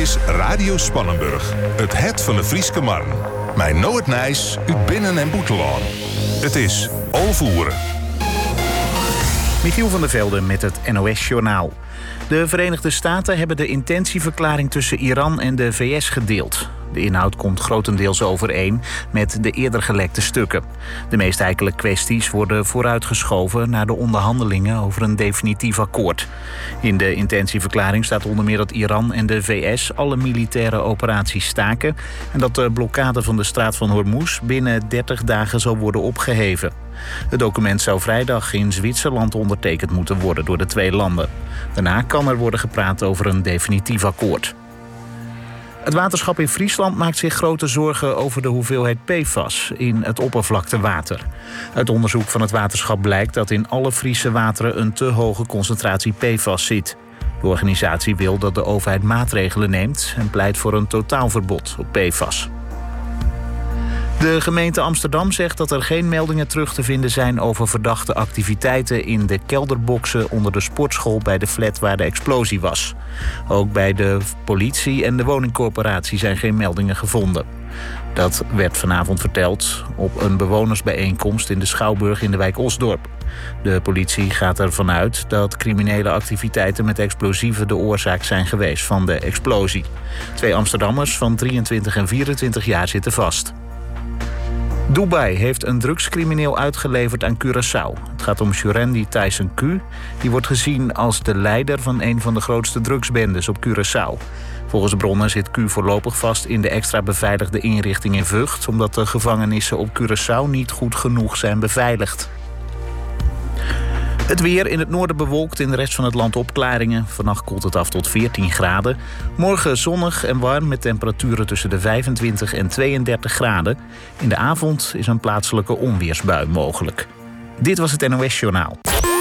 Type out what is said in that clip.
is Radio Spannenburg, het van de Frieske Marn. Mijn Noord Nijs, uit Binnen- en Boetelaan. Het is Overvoeren. Michiel van der Velde met het NOS-journaal. De Verenigde Staten hebben de intentieverklaring tussen Iran en de VS gedeeld. De inhoud komt grotendeels overeen met de eerder gelekte stukken. De meest heikele kwesties worden vooruitgeschoven naar de onderhandelingen over een definitief akkoord. In de intentieverklaring staat onder meer dat Iran en de VS alle militaire operaties staken en dat de blokkade van de straat van Hormuz binnen 30 dagen zal worden opgeheven. Het document zou vrijdag in Zwitserland ondertekend moeten worden door de twee landen. Daarna kan er worden gepraat over een definitief akkoord. Het waterschap in Friesland maakt zich grote zorgen over de hoeveelheid PFAS in het oppervlaktewater. Uit onderzoek van het waterschap blijkt dat in alle Friese wateren een te hoge concentratie PFAS zit. De organisatie wil dat de overheid maatregelen neemt en pleit voor een totaalverbod op PFAS. De gemeente Amsterdam zegt dat er geen meldingen terug te vinden zijn over verdachte activiteiten in de kelderboxen onder de sportschool bij de flat waar de explosie was. Ook bij de politie en de woningcorporatie zijn geen meldingen gevonden. Dat werd vanavond verteld op een bewonersbijeenkomst in de Schouwburg in de wijk Osdorp. De politie gaat ervan uit dat criminele activiteiten met explosieven de oorzaak zijn geweest van de explosie. 2 Amsterdammers van 23 en 24 jaar zitten vast. Dubai heeft een drugscrimineel uitgeleverd aan Curaçao. Het gaat om Surendi Tyson Q. Die wordt gezien als de leider van een van de grootste drugsbendes op Curaçao. Volgens bronnen zit Q voorlopig vast in de extra beveiligde inrichting in Vught, omdat de gevangenissen op Curaçao niet goed genoeg zijn beveiligd. Het weer in het noorden bewolkt, in de rest van het land opklaringen. Vannacht koelt het af tot 14 graden. Morgen zonnig en warm met temperaturen tussen de 25 en 32 graden. In de avond is een plaatselijke onweersbui mogelijk. Dit was het NOS-journaal.